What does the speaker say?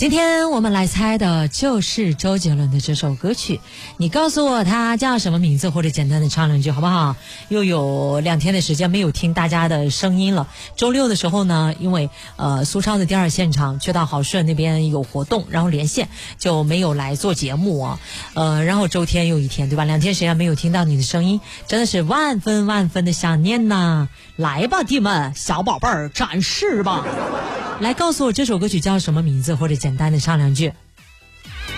今天我们来猜的就是周杰伦的这首歌曲，你告诉我它叫什么名字，或者简单的唱两句好不好？又有2天的时间没有听大家的声音了。周六的时候呢，因为苏超的第2现场去到好顺那边有活动，然后连线就没有来做节目啊。然后周天又1天，对吧？2天时间没有听到你的声音，真的是万分的想念呐。来吧，弟们，小宝贝儿，展示吧。来告诉我这首歌曲叫什么名字，或者简单的唱两句。